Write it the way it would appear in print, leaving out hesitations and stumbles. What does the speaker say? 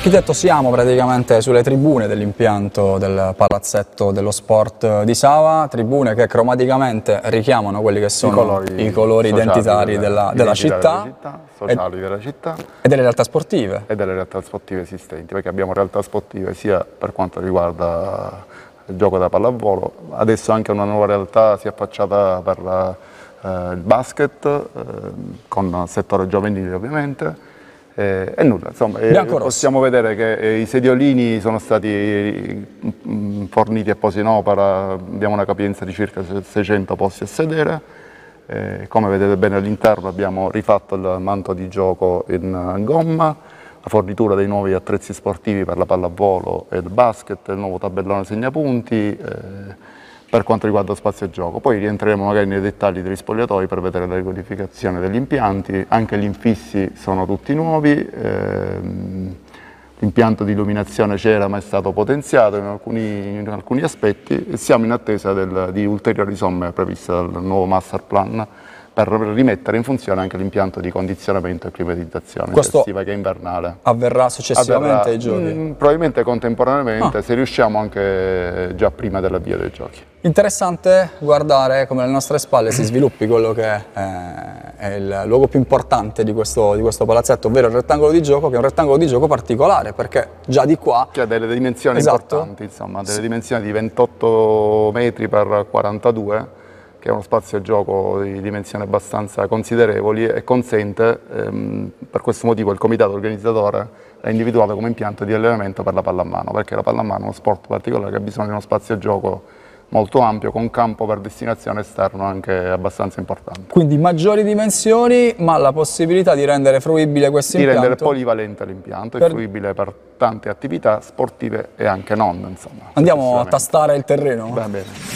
Architetto, siamo praticamente sulle tribune dell'impianto del palazzetto dello sport di Sava, tribune che cromaticamente richiamano quelli che sono i colori identitari della città, sociali della città e delle realtà sportive. E delle realtà sportive esistenti, perché abbiamo realtà sportive sia per quanto riguarda il gioco da pallavolo, adesso anche una nuova realtà si è affacciata per il basket, con il settore giovanile ovviamente. E nulla, insomma, possiamo vedere che i sediolini sono stati forniti apposi in opera, abbiamo una capienza di circa 600 posti a sedere, come vedete bene all'interno abbiamo rifatto il manto di gioco in gomma, la fornitura dei nuovi attrezzi sportivi per la pallavolo e il basket, il nuovo tabellone segnapunti, per quanto riguarda lo spazio gioco. Poi rientreremo magari nei dettagli degli spogliatoi per vedere la riqualificazione degli impianti, anche gli infissi sono tutti nuovi, l'impianto di illuminazione c'era ma è stato potenziato in alcuni aspetti e siamo in attesa di ulteriori somme previste dal nuovo master plan per rimettere in funzione anche l'impianto di condizionamento e climatizzazione sia estiva che invernale. Avverrà successivamente ai giochi? Probabilmente contemporaneamente, se riusciamo anche già prima dell'avvio dei giochi. Interessante guardare come alle nostre spalle si sviluppi quello che è il luogo più importante di questo palazzetto, ovvero il rettangolo di gioco, che è un rettangolo di gioco particolare, perché già di qua... Che ha delle dimensioni importanti, insomma, delle dimensioni di 28 metri per 42, che è uno spazio gioco di dimensioni abbastanza considerevoli e consente, per questo motivo il comitato organizzatore l'ha individuato come impianto di allenamento per la pallamano, perché la pallamano è uno sport particolare che ha bisogno di uno spazio gioco molto ampio, con campo per destinazione esterno anche abbastanza importante. Quindi maggiori dimensioni, ma la possibilità di rendere fruibile questo impianto? Di rendere polivalente l'impianto e fruibile per tante attività sportive e anche non, insomma. Andiamo a tastare il terreno? Va bene.